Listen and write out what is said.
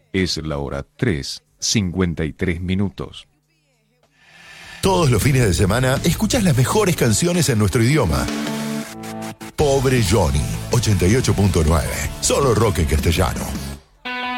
Es la hora 3:53. Todos los fines de semana escuchás las mejores canciones en nuestro idioma. Pobre Johnny, 88.9. Solo rock en castellano.